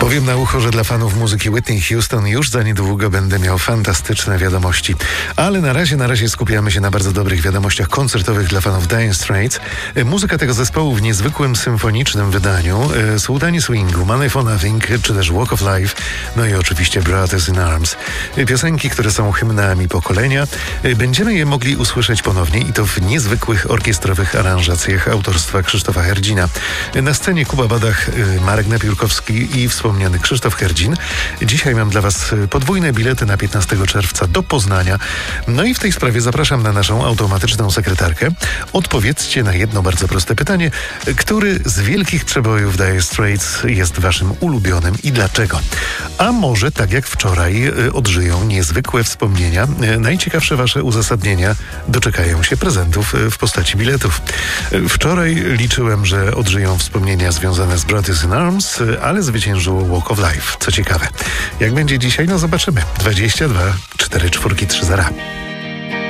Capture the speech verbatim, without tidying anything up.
Powiem na ucho, że dla fanów muzyki Whitney Houston już za niedługo będę miał fantastyczne wiadomości. Ale na razie, na razie skupiamy się na bardzo dobrych wiadomościach koncertowych dla fanów Dire Straits. Muzyka tego zespołu w niezwykłym symfonicznym wydaniu, Sułtani Swingu, Money for Nothing, czy też Walk of Life, no i oczywiście Brothers in Arms. Piosenki, które są hymnami pokolenia. Będziemy je mogli usłyszeć ponownie i to w niezwykłych orkiestrowych aranżacjach autorstwa Krzysztofa Herdzina. Na scenie Kuba Badach, Marek Napiórkowski i wspomniany Krzysztof Herdzin. Dzisiaj mam dla Was podwójne bilety na piętnastego czerwca do Poznania. No i w tej sprawie zapraszam na naszą automatyczną sekretarkę. Odpowiedzcie na jedno bardzo proste pytanie. Który z wielkich przebojów Dire Straits jest Waszym ulubionym i dlaczego? A może tak jak wczoraj odżyją niezwykłe wspomnienia. Najciekawsze Wasze uzasadnienia doczekają się prezentów w postaci biletów. Wczoraj liczyłem, że odżyją wspomnienia związane z Brothers in Arms, ale zwyciężyło Walk of Life. Co ciekawe. Jak będzie dzisiaj? No zobaczymy. dwadzieścia dwa cztery cztery trzy zero.